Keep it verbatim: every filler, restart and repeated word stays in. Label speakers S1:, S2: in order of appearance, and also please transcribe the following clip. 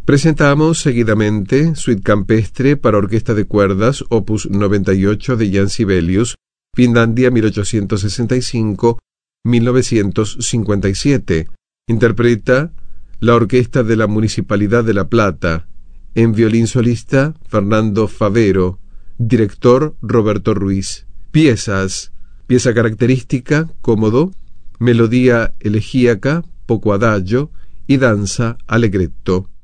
S1: Presentamos seguidamente Suite campestre para orquesta de cuerdas, opus noventa y ocho de Jan Sibelius, Finlandia mil ochocientos sesenta y cinco a mil novecientos cincuenta y siete. Interpreta la Orquesta de la Municipalidad de La Plata. En violín solista, Fernando Favero. Director, Roberto Ruiz. Piezas. Pieza característica, cómodo. Melodía elegíaca, poco adagio y danza allegretto.